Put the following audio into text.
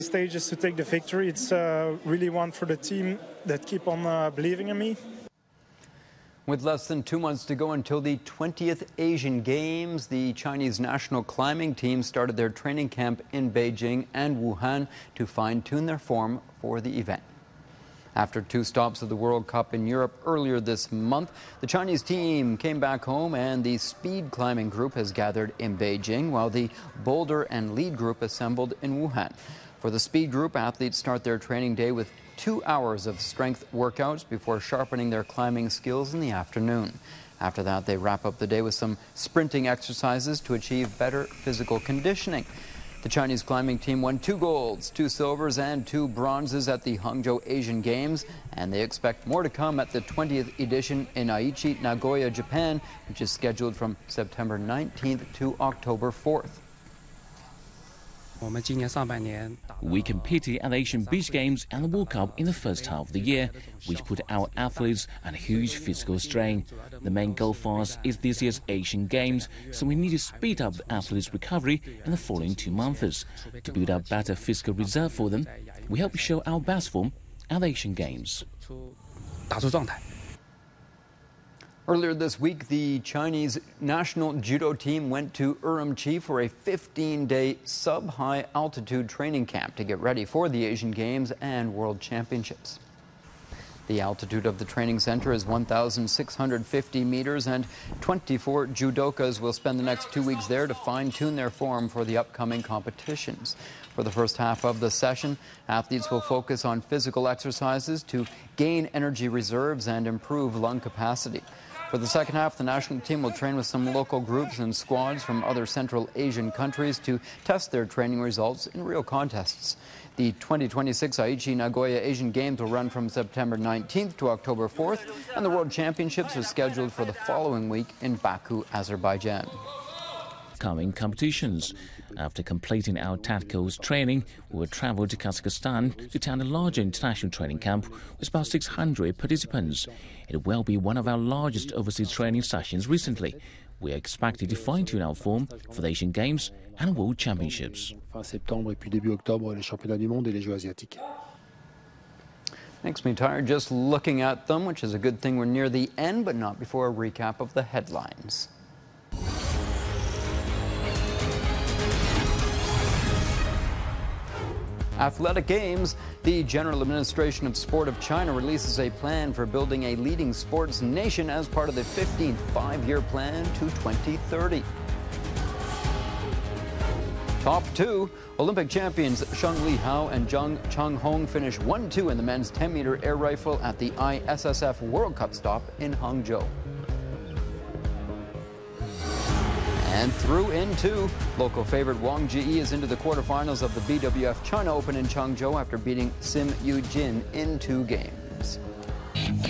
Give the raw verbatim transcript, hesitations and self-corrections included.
Stage is to take the victory. It's uh, really one for the team that keep on uh, believing in me. With less than two months to go until the twentieth Asian Games, the Chinese national climbing team started their training camp in Beijing and Wuhan to fine-tune their form for the event. After two stops of the World Cup in Europe earlier this month, the Chinese team came back home and the speed climbing group has gathered in Beijing, while the boulder and lead group assembled in Wuhan. For the speed group, athletes start their training day with two hours of strength workouts before sharpening their climbing skills in the afternoon. After that, they wrap up the day with some sprinting exercises to achieve better physical conditioning. The Chinese climbing team won two golds, two silvers, and two bronzes at the Hangzhou Asian Games, and they expect more to come at the twentieth edition in Aichi, Nagoya, Japan, which is scheduled from September nineteenth to October fourth. We competed at the Asian Beach Games and the World Cup in the first half of the year, which put our athletes under huge physical strain. The main goal for us is this year's Asian Games, so we need to speed up the athletes' recovery in the following two months. To build up better physical reserve for them, we hope to show our best form at the Asian Games. Earlier this week, the Chinese national judo team went to Urumqi for a fifteen-day sub-high altitude training camp to get ready for the Asian Games and World Championships. The altitude of the training center is one thousand six hundred fifty meters, and twenty-four judokas will spend the next two weeks there to fine-tune their form for the upcoming competitions. For the first half of the session, athletes will focus on physical exercises to gain energy reserves and improve lung capacity. For the second half, the national team will train with some local groups and squads from other Central Asian countries to test their training results in real contests. The twenty twenty-six Aichi Nagoya Asian Games will run from September nineteenth to October fourth, and the World Championships are scheduled for the following week in Baku, Azerbaijan. Coming competitions. After completing our tactical training, we will travel to Kazakhstan to attend a larger international training camp with about six hundred participants. It will be one of our largest overseas training sessions recently. We are expected to fine-tune our form for the Asian Games and World Championships. Makes me tired just looking at them, which is a good thing we're near the end, but not before a recap of the headlines. Athletic Games. The General Administration of Sport of China releases a plan for building a leading sports nation as part of the fifteenth five-year plan to twenty thirty. Top two. Olympic champions Sheng Lihao and Zhang Changhong finish one two in the men's ten meter air rifle at the I S S F World Cup stop in Hangzhou. And through in two, local favorite Wang Jiyi is into the quarterfinals of the B W F China Open in Changzhou after beating Sim Yu Jin in two games.